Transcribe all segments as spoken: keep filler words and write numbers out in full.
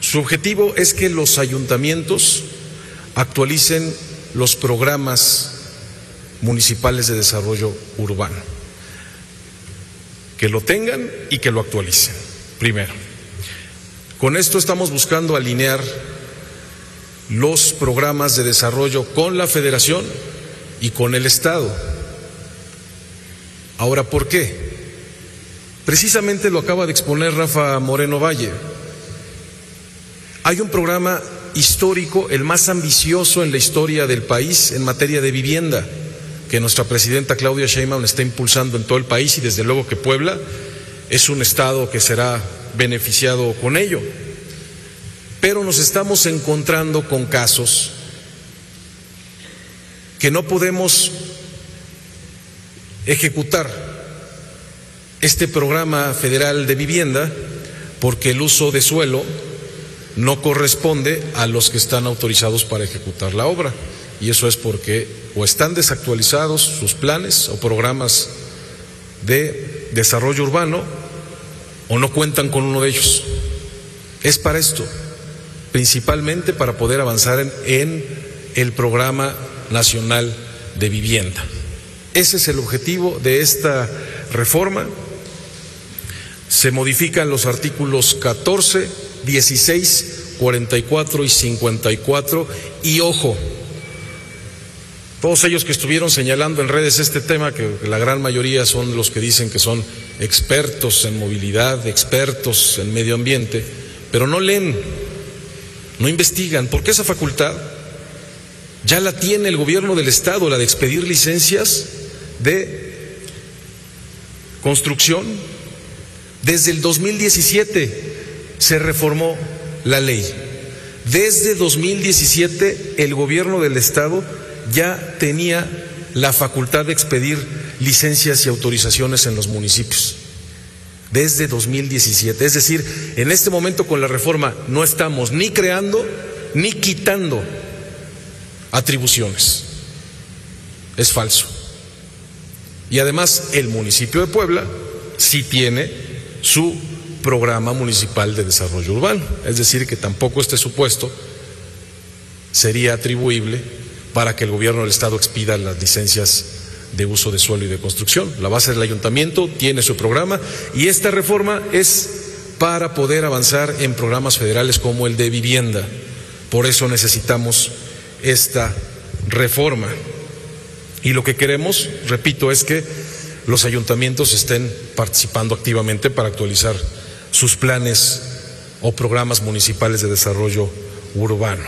Su objetivo es que los ayuntamientos actualicen los programas municipales de desarrollo urbano, que lo tengan y que lo actualicen, primero. Con esto estamos buscando alinear los programas de desarrollo con la Federación y con el Estado. Ahora, ¿por qué? Precisamente lo acaba de exponer Rafa Moreno Valle. Hay un programa histórico, el más ambicioso en la historia del país en materia de vivienda, que nuestra presidenta Claudia Sheinbaum está impulsando en todo el país, y desde luego que Puebla es un estado que será beneficiado con ello. Pero nos estamos encontrando con casos que no podemos ejecutar este programa federal de vivienda porque el uso de suelo no corresponde a los que están autorizados para ejecutar la obra, y eso es porque o están desactualizados sus planes o programas de desarrollo urbano o no cuentan con uno de ellos. Es para esto, principalmente para poder avanzar en, en el Programa Nacional de Vivienda. Ese es el objetivo de esta reforma. Se modifican los artículos catorce, dieciséis, cuarenta y cuatro y cincuenta y cuatro, y ojo, todos ellos que estuvieron señalando en redes este tema, que la gran mayoría son los que dicen que son expertos en movilidad, expertos en medio ambiente, pero no leen, no investigan, porque esa facultad ya la tiene el gobierno del Estado, la de expedir licencias de construcción. Desde el dos mil diecisiete se reformó la ley. Desde dos mil diecisiete el gobierno del Estado ya tenía la facultad de expedir licencias y autorizaciones en los municipios. Desde dos mil diecisiete. Es decir, en este momento con la reforma no estamos ni creando ni quitando atribuciones. Es falso. Y además el municipio de Puebla sí tiene su programa municipal de desarrollo urbano, es decir, que tampoco este supuesto sería atribuible para que el gobierno del Estado expida las licencias de uso de suelo y de construcción. La base del ayuntamiento tiene su programa, y esta reforma es para poder avanzar en programas federales como el de vivienda. Por eso necesitamos esta reforma. Y lo que queremos, repito, es que los ayuntamientos estén participando activamente para actualizar sus planes o programas municipales de desarrollo urbano.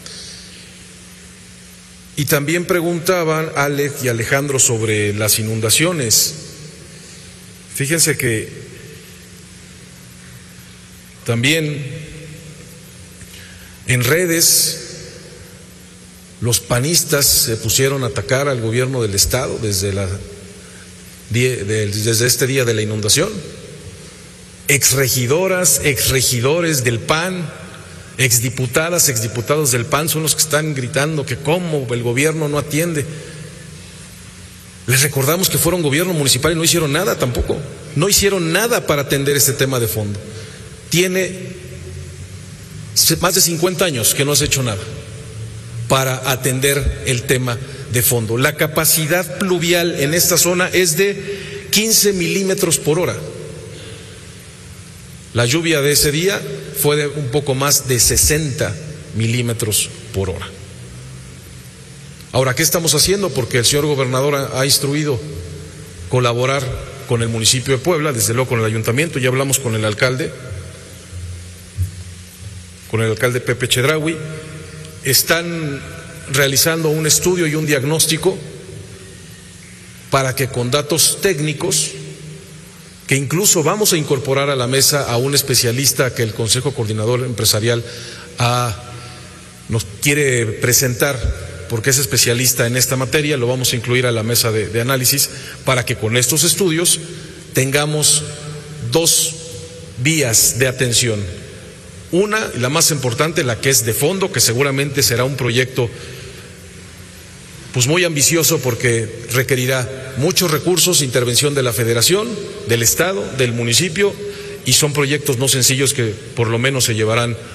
Y también preguntaban Alex y Alejandro sobre las inundaciones. Fíjense que también en redes los panistas se pusieron a atacar al gobierno del Estado desde, la, desde este día de la inundación. Exregidoras, exregidores del P A N, exdiputadas, exdiputados del P A N son los que están gritando que cómo el gobierno no atiende. Les recordamos que fueron gobierno municipal y no hicieron nada tampoco. No hicieron nada para atender este tema de fondo. Tiene más de cincuenta años que no has hecho nada para atender el tema de fondo. La capacidad pluvial en esta zona es de quince milímetros por hora. La lluvia de ese día fue de un poco más de sesenta milímetros por hora. Ahora, ¿qué estamos haciendo? Porque el señor gobernador ha, ha instruido colaborar con el municipio de Puebla, desde luego con el ayuntamiento. Ya hablamos con el alcalde, con el alcalde Pepe Chedraui. Están realizando un estudio y un diagnóstico para que con datos técnicos, que incluso vamos a incorporar a la mesa a un especialista que el Consejo Coordinador Empresarial ha, nos quiere presentar, porque es especialista en esta materia, lo vamos a incluir a la mesa de, de análisis, para que con estos estudios tengamos dos vías de atención. Una, y la más importante, la que es de fondo, que seguramente será un proyecto pues muy ambicioso porque requerirá muchos recursos, intervención de la Federación, del Estado, del municipio, y son proyectos no sencillos que por lo menos se llevarán